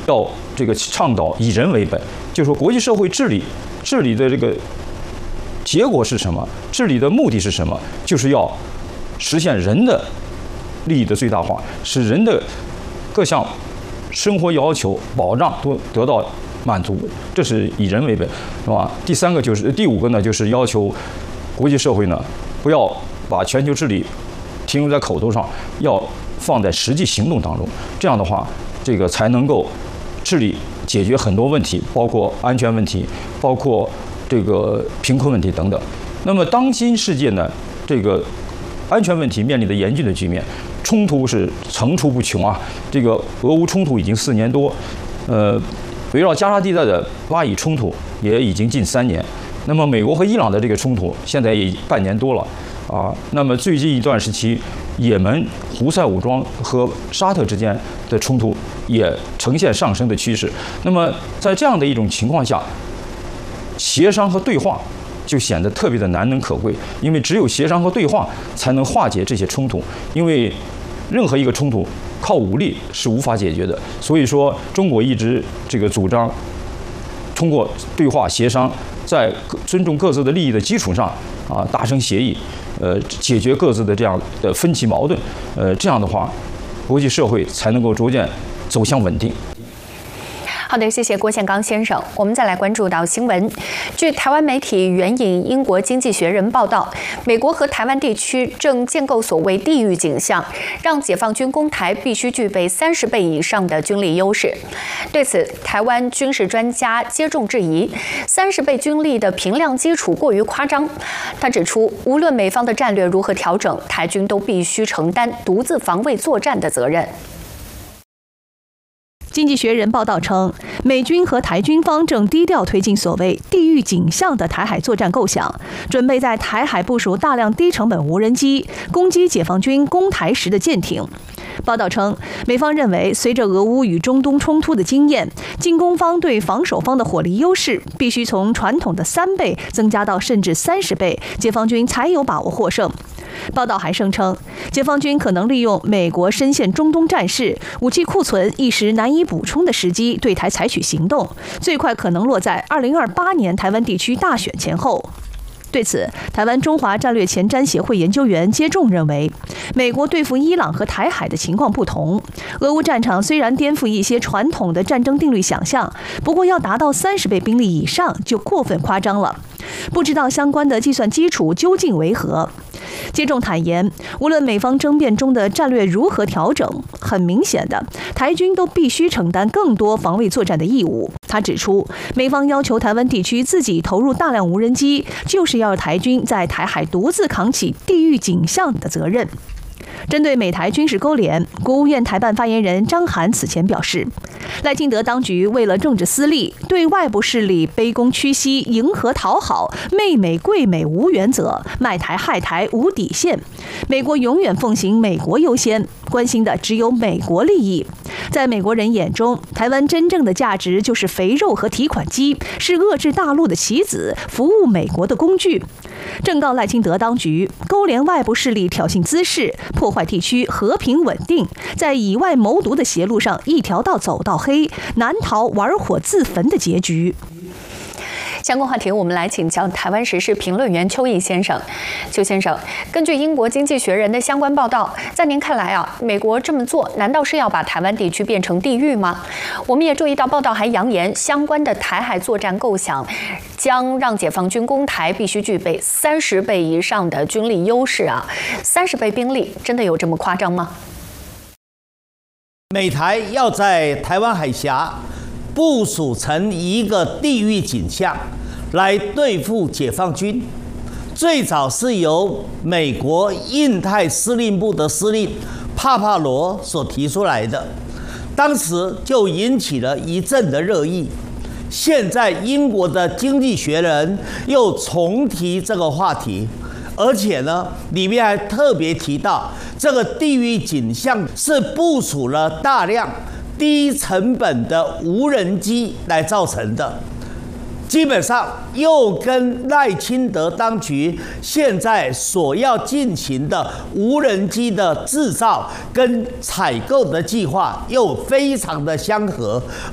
要这个倡导以人为本，就是说国际社会治理的这个结果是什么？治理的目的是什么？就是要实现人的利益的最大化，使人的各项生活要求保障都得到满足，这是以人为本，是吧？第五个呢，就是要求国际社会呢不要把全球治理停留在口头上，要放在实际行动当中。这样的话，这个才能够治理解决很多问题，包括安全问题，包括这个贫困问题等等。那么当今世界呢，这个安全问题面临的严峻的局面，冲突是层出不穷啊。这个俄乌冲突已经4年多，围绕加沙地带的巴以冲突也已经近3年。那么美国和伊朗的这个冲突现在也半年多了啊。那么最近一段时期，也门胡塞武装和沙特之间的冲突也呈现上升的趋势。那么在这样的一种情况下，协商和对话就显得特别的难能可贵，因为只有协商和对话才能化解这些冲突，因为任何一个冲突靠武力是无法解决的。所以说，中国一直这个主张通过对话协商，在尊重各自的利益的基础上啊，达成协议，解决各自的这样的分歧矛盾，这样的话，国际社会才能够逐渐走向稳定。 好的，谢谢郭宪刚先生。我们再来关注到新闻。据台湾媒体援引英国《经济学人》报道，美国和台湾地区正建构所谓地域景象，让解放军攻台必须具备30倍以上的军力优势。对此，台湾军事专家接种质疑，30倍军力的评量基础过于夸张。他指出，无论美方的战略如何调整，台军都必须承担独自防卫作战的责任。 经济学人报道称，美军和台军方正低调推进所谓地域景象的台海作战构想，准备在台海部署大量低成本无人机，攻击解放军攻台时的舰艇。报道称，美方认为，随着俄乌与中东冲突的经验，进攻方对防守方的火力优势必须从传统的3倍增加到甚至30倍，解放军才有把握获胜。报道还声称，解放军可能利用美国深陷中东战事、武器库存一时难以补充的时机，对台采取行动，最快可能落在2028年台湾地区大选前后。对此，台湾中华战略前瞻协会研究员接种认为，美国对付伊朗和台海的情况不同。俄乌战场虽然颠覆一些传统的战争定律想象，不过要达到30倍兵力以上就过分夸张了。不知道相关的计算基础究竟为何。接种坦言，无论美方争辩中的战略如何调整，很明显的，台军都必须承担更多防卫作战的义务。他指出，美方要求台湾地区自己投入大量无人机，就是要台军在台海独自扛起地域景象的责任。针对美台军事勾连，国务院台办发言人张涵此前表示，赖清德当局为了政治私利，对外部势力卑躬屈膝、迎合讨好、媚美贵美无原则，卖台害台无底线。美国永远奉行美国优先，关心的只有美国利益。在美国人眼中，台湾真正的价值就是肥肉和提款机，是遏制大陆的棋子，服务美国的工具。正告赖清德当局，勾连外部势力挑衅滋事，破坏地区和平稳定，在以外谋独的邪路上一条道走到黑，难逃玩火自焚的结局。 相关话题，我们来请教台湾时事评论员邱毅先生。邱先生，根据英国《经济学人》的相关报道，在您看来啊，美国这么做难道是要把台湾地区变成地狱吗？我们也注意到报道还扬言，相关的台海作战构想将让解放军攻台必须具备30倍以上的军力优势啊！30倍兵力真的有这么夸张吗？ 美台要在台湾海峡部署成一个地域景象，来对付解放军。最早是由美国印太司令部的司令帕帕罗所提出来的，当时就引起了一阵的热议。现在英国的《经济学人》又重提这个话题，而且呢，里面还特别提到这个地域景象是部署了大量低成本的无人机来造成的，基本上又跟赖清德当局现在所要进行的无人机的制造跟采购的计划又非常的相合，